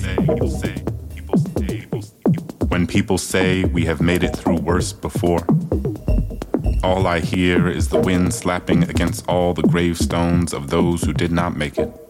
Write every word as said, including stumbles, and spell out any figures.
When people say we have made it through worse before, all I hear is the wind slapping against all the gravestones of those who did not make it.